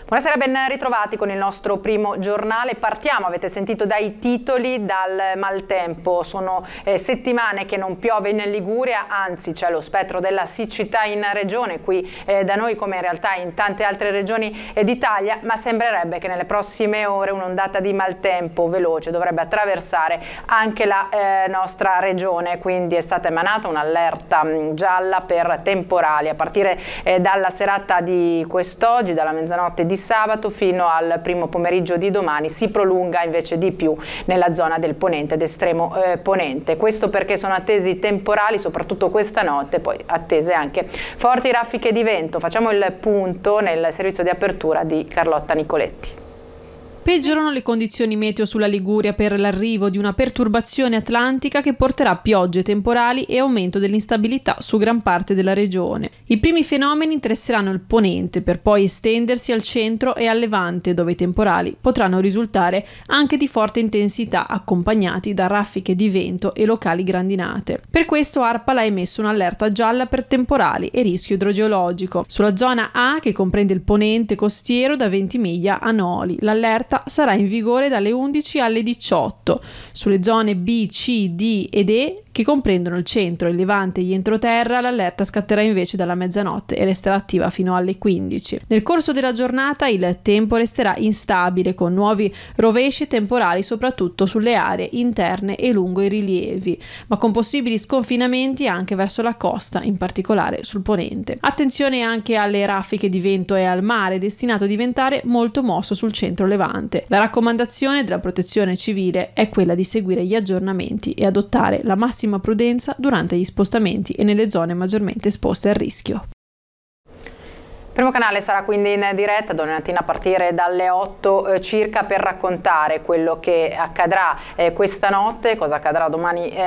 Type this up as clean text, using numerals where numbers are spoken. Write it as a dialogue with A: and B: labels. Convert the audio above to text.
A: Buonasera, ben ritrovati con il nostro primo giornale. Partiamo, avete sentito dai titoli, dal maltempo. Sono settimane che non piove in Liguria, anzi c'è lo spettro della siccità in regione, qui da noi come in realtà in tante altre regioni d'Italia, ma sembrerebbe che nelle prossime ore un'ondata di maltempo veloce dovrebbe attraversare anche la nostra regione, quindi è stata emanata un'allerta gialla per temporali a partire dalla serata di quest'oggi, dalla mezzanotte di sabato fino al primo pomeriggio di domani. Si prolunga invece di più nella zona del ponente ed estremo ponente. Questo perché sono attesi temporali soprattutto questa notte, poi attese anche forti raffiche di vento. Facciamo il punto nel servizio di apertura di Carlotta Nicoletti.
B: Peggiorano le condizioni meteo sulla Liguria per l'arrivo di una perturbazione atlantica che porterà piogge temporali e aumento dell'instabilità su gran parte della regione. I primi fenomeni interesseranno il ponente per poi estendersi al centro e al levante, dove i temporali potranno risultare anche di forte intensità, accompagnati da raffiche di vento e locali grandinate. Per questo ARPAL ha emesso un'allerta gialla per temporali e rischio idrogeologico. Sulla zona A, che comprende il ponente costiero da Ventimiglia a Noli, l'allerta sarà in vigore dalle 11 alle 18. Sulle zone B, C, D ed E, che comprendono il centro, il levante e gli entroterra, l'allerta scatterà invece dalla mezzanotte e resterà attiva fino alle 15. Nel corso della giornata il tempo resterà instabile, con nuovi rovesci temporali soprattutto sulle aree interne e lungo i rilievi, ma con possibili sconfinamenti anche verso la costa, in particolare sul ponente. Attenzione anche alle raffiche di vento e al mare, destinato a diventare molto mosso sul centro levante. La raccomandazione della Protezione Civile è quella di seguire gli aggiornamenti e adottare la massima prudenza durante gli spostamenti e nelle zone maggiormente esposte al rischio.
A: Primo canale sarà quindi in diretta domani mattina a partire dalle 8 circa per raccontare quello che accadrà questa notte, cosa accadrà domani